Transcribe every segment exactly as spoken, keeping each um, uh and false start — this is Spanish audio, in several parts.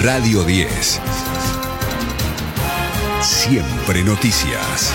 Radio diez. Siempre noticias.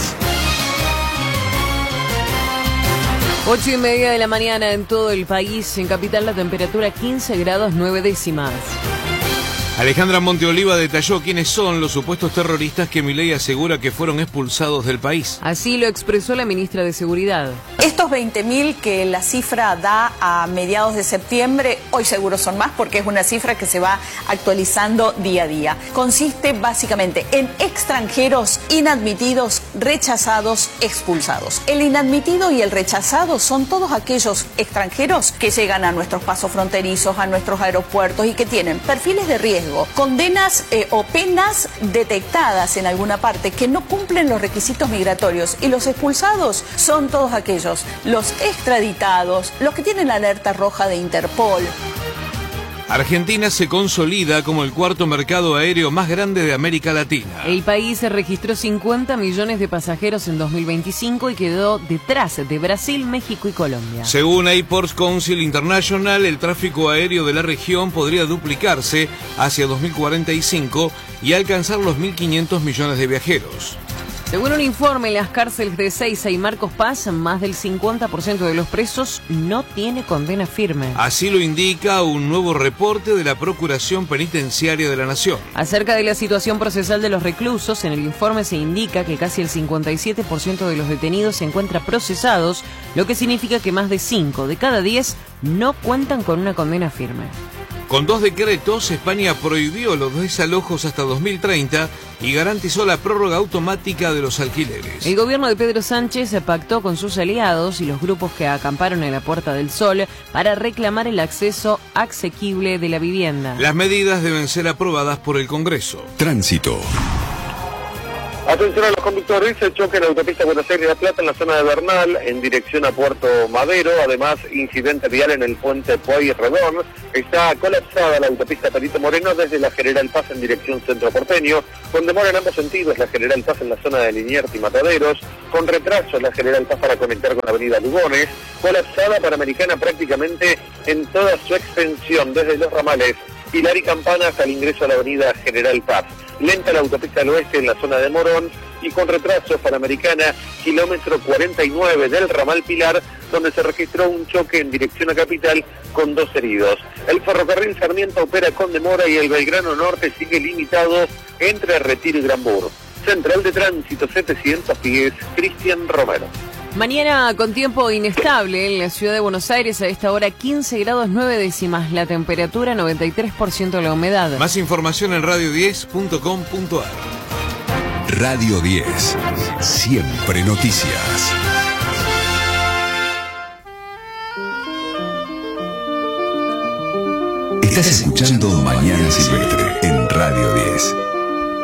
Ocho y media de la mañana en todo el país. En Capital la temperatura quince grados nueve décimas. Alejandra Monteoliva detalló quiénes son los supuestos terroristas que Milei asegura que fueron expulsados del país. Así lo expresó la ministra de Seguridad. Estos veinte mil que la cifra da a mediados de septiembre, hoy seguro son más porque es una cifra que se va actualizando día a día. Consiste básicamente en extranjeros inadmitidos, rechazados, expulsados. El inadmitido y el rechazado son todos aquellos extranjeros que llegan a nuestros pasos fronterizos, a nuestros aeropuertos y que tienen perfiles de riesgo, condenas eh, o penas detectadas en alguna parte que no cumplen los requisitos migratorios. Y los expulsados son todos aquellos, los extraditados, los que tienen la alerta roja de Interpol. Argentina se consolida como el cuarto mercado aéreo más grande de América Latina. El país registró cincuenta millones de pasajeros en dos mil veinticinco y quedó detrás de Brasil, México y Colombia. Según Airports Council International, el tráfico aéreo de la región podría duplicarse hacia dos mil cuarenta y cinco y alcanzar los mil quinientos millones de viajeros. Según un informe, en las cárceles de Ezeiza y Marcos Paz, más del cincuenta por ciento de los presos no tiene condena firme. Así lo indica un nuevo reporte de la Procuración Penitenciaria de la Nación. Acerca de la situación procesal de los reclusos, en el informe se indica que casi el cincuenta y siete por ciento de los detenidos se encuentran procesados, lo que significa que más de cinco de cada diez no cuentan con una condena firme. Con dos decretos, España prohibió los desalojos hasta dos mil treinta y garantizó la prórroga automática de los alquileres. El gobierno de Pedro Sánchez pactó con sus aliados y los grupos que acamparon en la Puerta del Sol para reclamar el acceso asequible de la vivienda. Las medidas deben ser aprobadas por el Congreso. Tránsito. Atención a los conductores, se choque en la autopista Buenos Aires-La Plata en la zona de Bernal en dirección a Puerto Madero. Además, incidente vial en el puente Pueyrredón. Está colapsada la autopista Perito Moreno desde la General Paz en dirección Centro Porteño, con demora en ambos sentidos la General Paz en la zona de Liniers y Mataderos, con retraso la General Paz para conectar con la avenida Lugones, colapsada Panamericana prácticamente en toda su extensión desde los ramales Pilar y Campana hasta el ingreso a la avenida General Paz. Lenta la autopista al oeste en la zona de Morón y con retraso Panamericana, kilómetro cuarenta y nueve del ramal Pilar, donde se registró un choque en dirección a Capital con dos heridos. El ferrocarril Sarmiento opera con demora y el Belgrano Norte sigue limitado entre Retiro y Granbur. Central de Tránsito setecientos pies, Cristian Romero. Mañana con tiempo inestable en la ciudad de Buenos Aires, a esta hora quince grados nueve décimas, la temperatura noventa y tres por ciento de la humedad. Más información en radio diez punto com punto ar. Radio diez. Siempre noticias. Estás escuchando Mañana Silvestre en Radio diez.